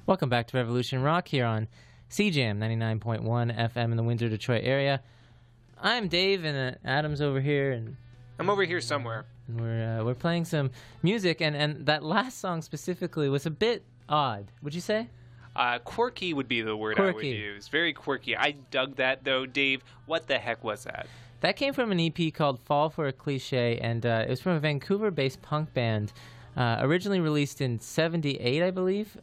Welcome back to Revolution Rock here on CJAM 99.1 FM in the Windsor, Detroit area. I'm Dave, and Adam's over here, and I'm over here somewhere. And we're playing some music, and that last song specifically was a bit odd. Would you say? Quirky would be the word I would use. Very quirky. I dug that, though. Dave, what the heck was that? That came from an EP called Fall for a Cliche, and it was from a Vancouver-based punk band, originally released in '78, I believe.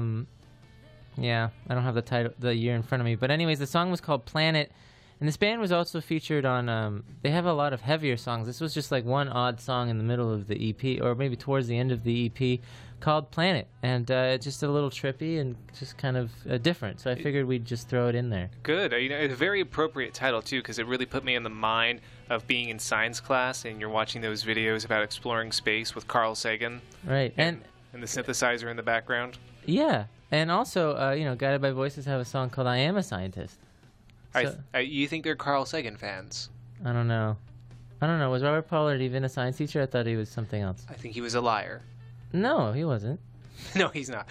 Yeah, I don't have the year in front of me. But anyways, the song was called Planet, and this band was also featured on, they have a lot of heavier songs. This was just like one odd song in the middle of the EP, or maybe towards the end of the EP, called Planet. And just a little trippy and just kind of different. So I figured we'd just throw it in there. Good. It's a very appropriate title, too, because it really put me in the mind of being in science class, and you're watching those videos about exploring space with Carl Sagan. Right. And the synthesizer in the background. Yeah. And also, Guided by Voices have a song called I Am a Scientist. So, you think they're Carl Sagan fans? I don't know. Was Robert Pollard even a science teacher? I thought he was something else. I think he was a liar. No, he wasn't. No, he's not.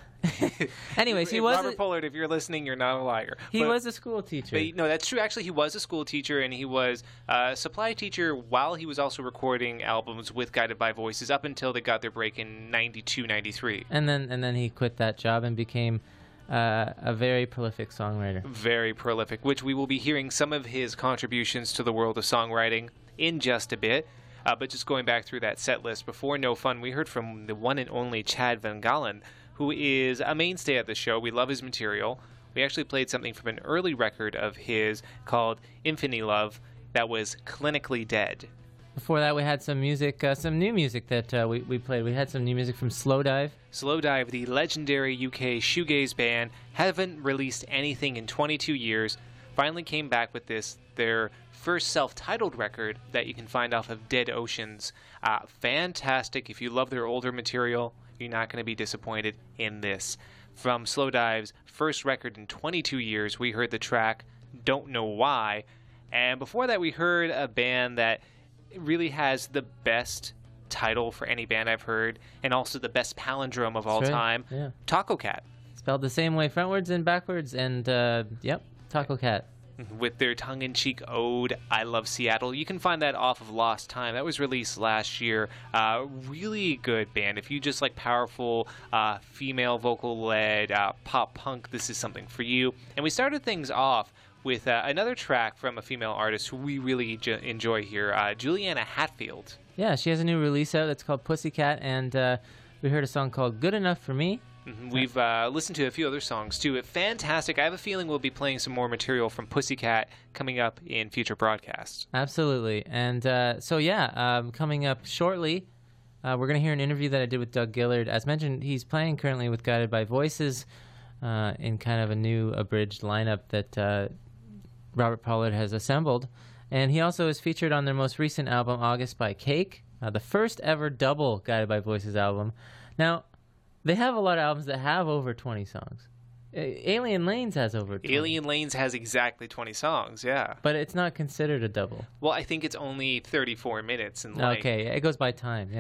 Anyways, he was Robert Pollard. If you're listening, you're not a liar. He was a school teacher. No, that's true. Actually, he was a school teacher, and he was a supply teacher while he was also recording albums with Guided by Voices up until they got their break in '92, '93. And then he quit that job and became a very prolific songwriter. Very prolific, which we will be hearing some of his contributions to the world of songwriting in just a bit. But just going back through that set list, before No Fun, we heard from the one and only Chad Van Galen, who is a mainstay at the show. We love his material. We actually played something from an early record of his called Infinity Love that was Clinically Dead. Before that, we had some music, some new music that we played. We had some new music from Slowdive. Slowdive, the legendary UK shoegaze band, haven't released anything in 22 years. Finally came back with their first self-titled record that you can find off of Dead Oceans. Fantastic. If you love their older material, you're not going to be disappointed in this. From Slowdive's first record in 22 years, we heard the track Don't Know Why. And before that, we heard a band that really has the best title for any band I've heard, and also the best palindrome of all time. Yeah. Taco Cat. Spelled the same way, frontwards and backwards, and Taco Cat. With their tongue-in-cheek ode, I Love Seattle. You can find that off of Lost Time. That was released last year. Really good band. If you just like powerful, female vocal-led pop punk, this is something for you. And we started things off with another track from a female artist who we really enjoy here, Juliana Hatfield. Yeah, she has a new release out that's called Pussycat, and we heard a song called Good Enough for Me. We've listened to a few other songs, too. Fantastic. I have a feeling we'll be playing some more material from Pussycat coming up in future broadcasts. Absolutely. And coming up shortly, we're going to hear an interview that I did with Doug Gillard. As mentioned, he's playing currently with Guided by Voices in kind of a new abridged lineup that Robert Pollard has assembled. And he also is featured on their most recent album, August by Cake, the first ever double Guided by Voices album. Now, they have a lot of albums that have over 20 songs. Alien Lanes has over 20. Alien Lanes has exactly 20 songs, yeah. But it's not considered a double. Well, I think it's only 34 minutes in length. Okay, it goes by time, yeah.